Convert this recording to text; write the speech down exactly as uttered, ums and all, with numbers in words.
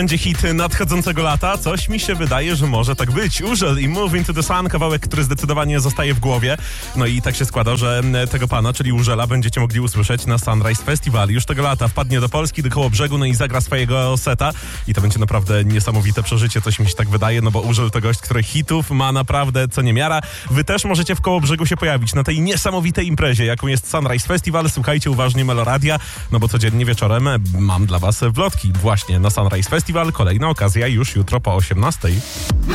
Będzie hit nadchodzącego lata. Coś mi się wydaje, że może tak być. Urzel i Move Into The Sun, kawałek, który zdecydowanie zostaje w głowie. No i tak się składa, że tego pana, czyli Urzela, będziecie mogli usłyszeć na Sunrise Festival. Już tego lata wpadnie do Polski, do Kołobrzegu, no i zagra swojego seta. I to będzie naprawdę niesamowite przeżycie, coś mi się tak wydaje, no bo Urzel to gość, który hitów ma naprawdę co niemiara. Wy też możecie w Kołobrzegu się pojawić na tej niesamowitej imprezie, jaką jest Sunrise Festival. Słuchajcie uważnie Meloradia, no bo codziennie wieczorem mam dla was wlotki właśnie na Sunrise Festival. Kolejna okazja już jutro po osiemnastej.